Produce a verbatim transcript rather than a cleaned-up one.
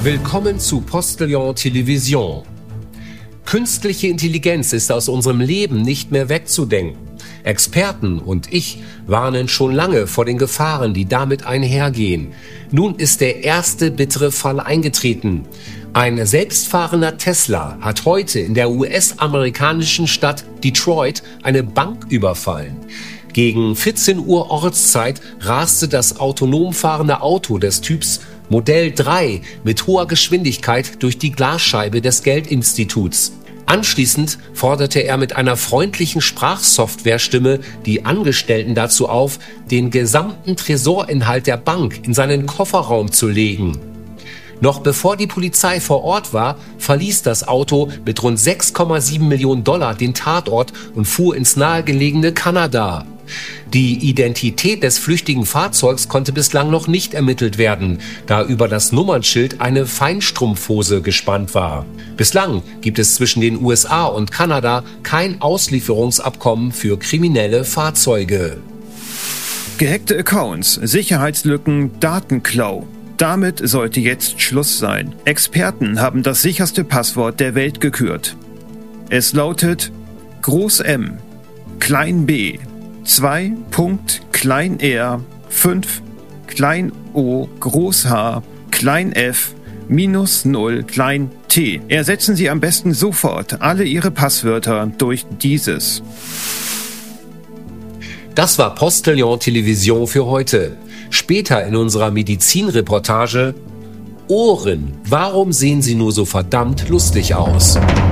Willkommen zu Postillon Television. Künstliche Intelligenz ist aus unserem Leben nicht mehr wegzudenken. Experten und ich warnen schon lange vor den Gefahren, die damit einhergehen. Nun ist der erste bittere Fall eingetreten. Ein selbstfahrender Tesla hat heute in der U S-amerikanischen Stadt Detroit eine Bank überfallen. Gegen vierzehn Uhr Ortszeit raste das autonom fahrende Auto des Typs Modell drei mit hoher Geschwindigkeit durch die Glasscheibe des Geldinstituts. Anschließend forderte er mit einer freundlichen Sprachsoftwarestimme die Angestellten dazu auf, den gesamten Tresorinhalt der Bank in seinen Kofferraum zu legen. Noch bevor die Polizei vor Ort war, verließ das Auto mit rund sechs Komma sieben Millionen Dollar den Tatort und fuhr ins nahegelegene Kanada. Die Identität des flüchtigen Fahrzeugs konnte bislang noch nicht ermittelt werden, da über das Nummernschild eine Feinstrumpfhose gespannt war. Bislang gibt es zwischen den U S A und Kanada kein Auslieferungsabkommen für kriminelle Fahrzeuge. Gehackte Accounts, Sicherheitslücken, Datenklau. Damit sollte jetzt Schluss sein. Experten haben das sicherste Passwort der Welt gekürt. Es lautet Groß M, Klein B, zwei Punkt Klein R, fünf Klein O, Groß H, Klein F, minus null, Klein T. Ersetzen Sie am besten sofort alle Ihre Passwörter durch dieses. Das war Postillon Television für heute. Später in unserer Medizinreportage: Ohren, warum sehen sie nur so verdammt lustig aus?